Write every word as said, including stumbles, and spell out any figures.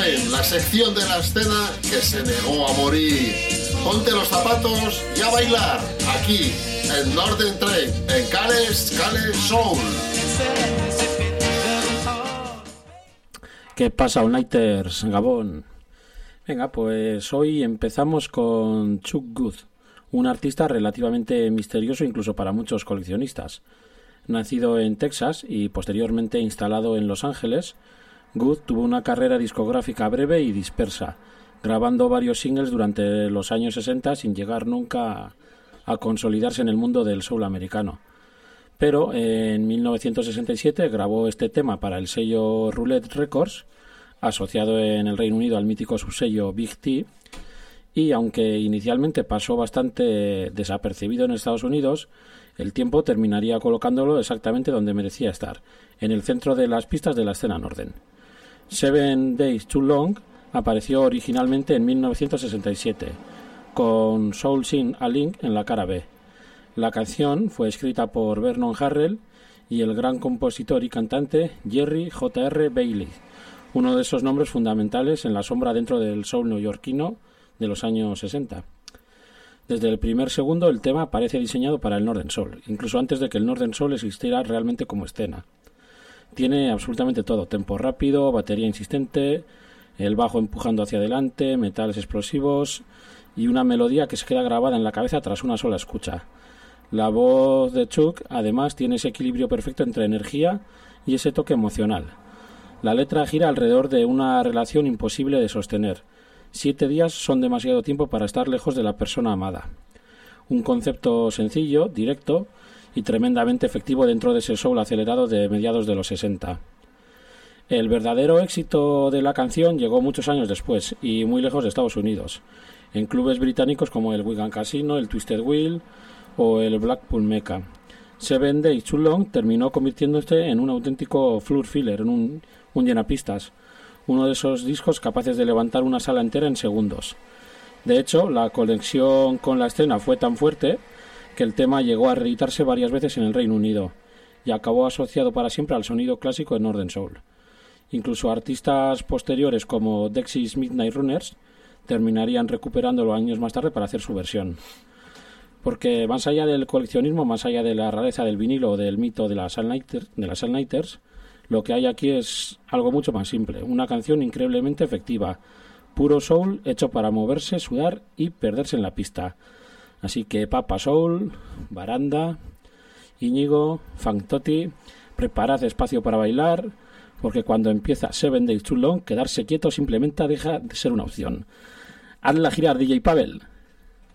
Train, la sección de la escena que se negó a morir. Ponte los zapatos y a bailar, aquí, en Northern Train, en Cales, Cales Soul. ¿Qué pasa, All-Nighters, Gabón? Venga, pues hoy empezamos con Chuck Good, un artista relativamente misterioso incluso para muchos coleccionistas. Nacido en Texas y posteriormente instalado en Los Ángeles, Good tuvo una carrera discográfica breve y dispersa, grabando varios singles durante los años sesenta sin llegar nunca a consolidarse en el mundo del soul americano. Pero en mil novecientos sesenta y siete grabó este tema para el sello Roulette Records, asociado en el Reino Unido al mítico subsello Big T, y aunque inicialmente pasó bastante desapercibido en Estados Unidos, el tiempo terminaría colocándolo exactamente donde merecía estar, en el centro de las pistas de la escena northern. Seven Days Too Long apareció originalmente en mil novecientos sesenta y siete, con Soul Sing a Link en la cara B. La canción fue escrita por Vernon Harrell y el gran compositor y cantante Jerry J R Bailey, uno de esos nombres fundamentales en la sombra dentro del soul neoyorquino de los años sesenta. Desde el primer segundo el tema parece diseñado para el Northern Soul, incluso antes de que el Northern Soul existiera realmente como escena. Tiene absolutamente todo: tempo rápido, batería insistente, el bajo empujando hacia adelante, metales explosivos y una melodía que se queda grabada en la cabeza tras una sola escucha. La voz de Chuck además tiene ese equilibrio perfecto entre energía y ese toque emocional. La letra gira alrededor de una relación imposible de sostener. Siete días son demasiado tiempo para estar lejos de la persona amada. Un concepto sencillo, directo y tremendamente efectivo dentro de ese soul acelerado de mediados de los sesenta. El verdadero éxito de la canción llegó muchos años después y muy lejos de Estados Unidos, en clubes británicos como el Wigan Casino, el Twisted Wheel o el Blackpool Mecca. Seven Days Too Long terminó convirtiéndose en un auténtico floor filler, en un, un llenapistas, uno de esos discos capaces de levantar una sala entera en segundos. De hecho, la conexión con la escena fue tan fuerte que el tema llegó a reeditarse varias veces en el Reino Unido y acabó asociado para siempre al sonido clásico de Northern Soul. Incluso artistas posteriores como Dexys Midnight Runners terminarían recuperándolo años más tarde para hacer su versión. Porque más allá del coleccionismo, más allá de la rareza del vinilo o del mito de las All-Nighters, de las All-Nighters, lo que hay aquí es algo mucho más simple, una canción increíblemente efectiva, puro soul hecho para moverse, sudar y perderse en la pista. Así que Papa Soul, Baranda, Íñigo, Funk Toti, preparad espacio para bailar, porque cuando empieza Seven Days Too Long, quedarse quieto simplemente deja de ser una opción. Hazla girar, D J Pavel.